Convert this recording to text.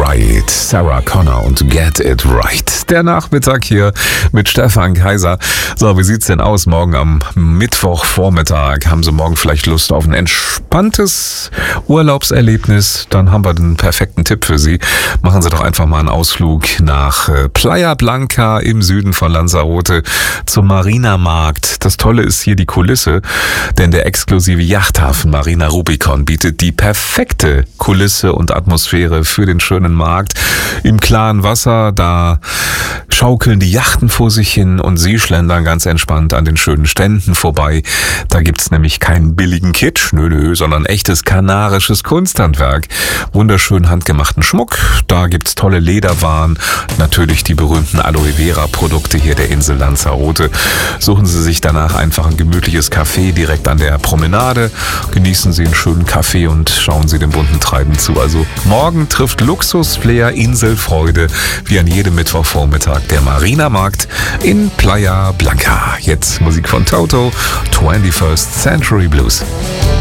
Right. Sarah Connor und Get It Right. Der Nachmittag hier mit Stefan Kaiser. So, wie sieht's denn aus morgen am Mittwochvormittag? Haben Sie morgen vielleicht Lust auf ein entspanntes Urlaubserlebnis? Dann haben wir den perfekten Tipp für Sie. Machen Sie doch einfach mal einen Ausflug nach Playa Blanca im Süden von Lanzarote zum Marina-Markt. Das Tolle ist hier die Kulisse, denn der exklusive Yachthafen Marina Rubicon bietet die perfekte Kulisse und Atmosphäre für den schönen Markt. Im klaren Wasser, da schaukeln die Yachten vor sich hin und Sie schlendern ganz entspannt an den schönen Ständen vorbei. Da gibt's nämlich keinen billigen Kitsch, sondern echtes kanarisches Kunsthandwerk. Wunderschön handgemachten Schmuck, da gibt's tolle Lederwaren, natürlich die berühmten Aloe Vera Produkte hier der Insel Lanzarote. Suchen Sie sich danach einfach ein gemütliches Café direkt an der Promenade, genießen Sie einen schönen Kaffee und schauen Sie dem bunten Treiben zu. Also morgen trifft Luxusflair Inselfreude wie an jedem Mittwochvormittag der Marina-Markt in Playa Blanca. Jetzt Musik von Toto, 21st Century Blues.